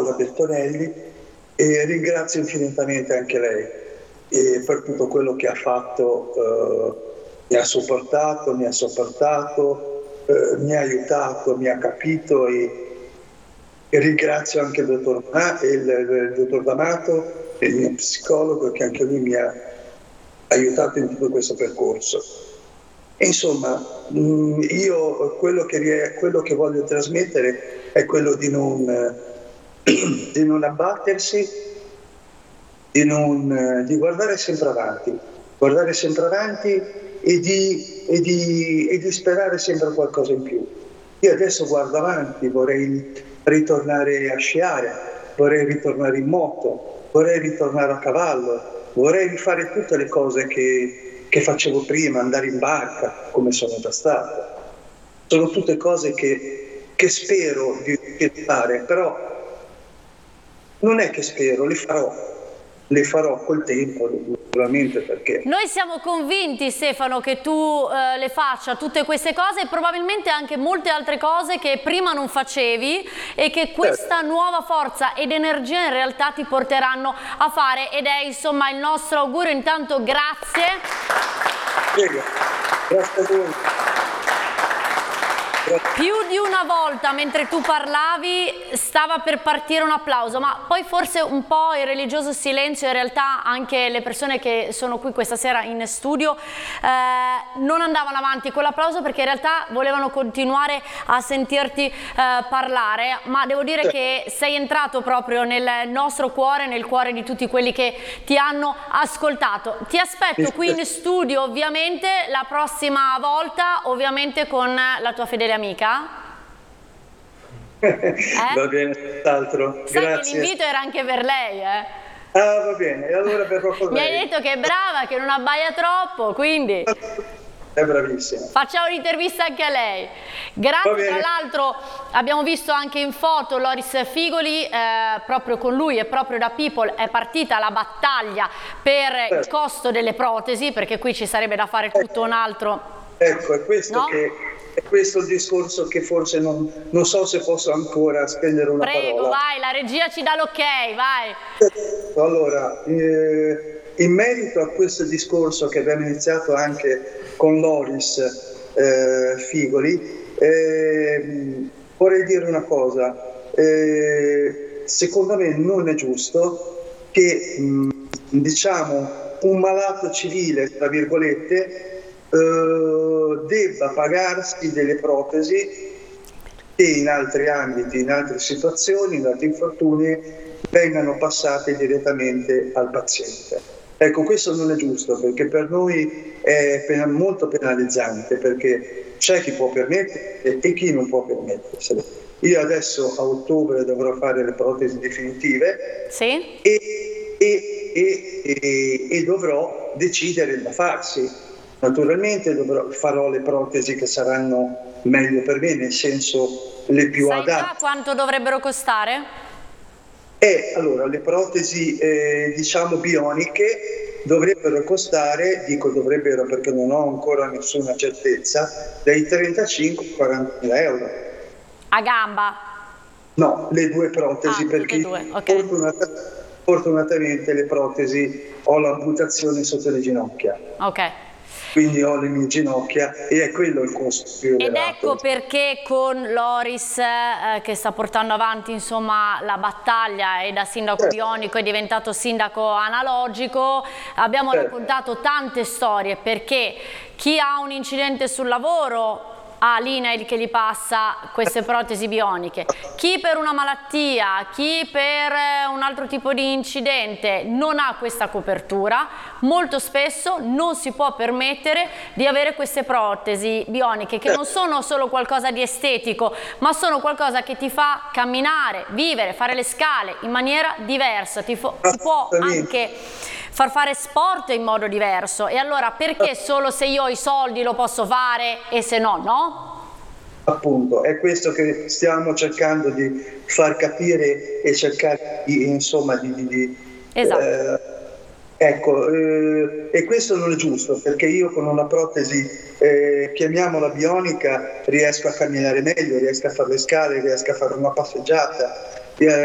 Paola Bertonelli, e ringrazio infinitamente anche lei per tutto quello che ha fatto, mi ha sopportato, mi ha aiutato, mi ha capito, e ringrazio anche il dottor D'Amato, il mio psicologo, che anche lui mi ha aiutato in tutto questo percorso. E insomma, io quello che voglio trasmettere è quello di non abbattersi, di guardare sempre avanti e di sperare sempre qualcosa in più. Io adesso guardo avanti, vorrei ritornare a sciare, vorrei ritornare in moto, vorrei ritornare a cavallo, vorrei rifare tutte le cose che facevo prima, andare in barca come sono già stato. Sono tutte cose che spero di fare, però non è che spero, le farò col tempo, naturalmente, perché... Noi siamo convinti, Stefano, che tu le faccia tutte queste cose e probabilmente anche molte altre cose che prima non facevi e che questa nuova forza ed energia in realtà ti porteranno a fare, ed è insomma il nostro augurio. Intanto grazie. Prego. Grazie a voi. Più di una volta mentre tu parlavi stava per partire un applauso, ma poi forse un po' il religioso silenzio, in realtà anche le persone che sono qui questa sera in studio non andavano avanti con l'applauso perché in realtà volevano continuare a sentirti parlare, ma devo dire che sei entrato proprio nel nostro cuore, nel cuore di tutti quelli che ti hanno ascoltato. Ti aspetto qui in studio ovviamente la prossima volta, ovviamente con la tua fedele amica. Va bene, tutt'altro. Sai che l'invito era anche per lei, Ah, va bene, e allora verrò con lei. Mi hai detto che è brava, che non abbaia troppo, quindi... È bravissima. Facciamo un'intervista anche a lei. Grazie, tra l'altro abbiamo visto anche in foto Loris Figoli, proprio con lui e proprio da People è partita la battaglia per il costo delle protesi, perché qui ci sarebbe da fare tutto un altro... Ecco, è questo è questo il discorso che forse non so se posso ancora spendere una parola. Prego, vai, la regia ci dà l'ok, vai. Allora, in merito a questo discorso che abbiamo iniziato anche con Loris Figoli, vorrei dire una cosa. Secondo me non è giusto che diciamo un malato civile, tra virgolette, debba pagarsi delle protesi che in altri ambiti, in altre situazioni, in altri infortuni vengano passate direttamente al paziente. Ecco, questo non è giusto, perché per noi è molto penalizzante, perché c'è chi può permettere e chi non può permetterselo. Io adesso a ottobre dovrò fare le protesi definitive e dovrò decidere da farsi. Naturalmente farò le protesi che saranno meglio per me, nel senso le più adatte. Sai già quanto dovrebbero costare? Allora, le protesi diciamo bioniche dovrebbero costare, dico dovrebbero perché non ho ancora nessuna certezza, dai 35 ai 40 mila euro. A gamba? No, le due protesi, perché fortunatamente le protesi ho l'amputazione sotto le ginocchia. Ok. Quindi ho le mie ginocchia e è quello il costo più elevato. Ed ecco perché con Loris che sta portando avanti insomma la battaglia e da sindaco bionico è diventato sindaco analogico, abbiamo raccontato tante storie, perché chi ha un incidente sul lavoro ha l'INAIL che gli passa queste protesi bioniche, chi per una malattia, chi per un altro tipo di incidente non ha questa copertura, molto spesso non si può permettere di avere queste protesi bioniche che non sono solo qualcosa di estetico, ma sono qualcosa che ti fa camminare, vivere, fare le scale in maniera diversa, ti può anche far fare sport in modo diverso. E allora perché solo se io ho i soldi lo posso fare e se no, no? Appunto, è questo che stiamo cercando di far capire e cercare insomma esatto. Ecco, e questo non è giusto, perché io con una protesi, chiamiamola bionica, riesco a camminare meglio, riesco a fare le scale, riesco a fare una passeggiata,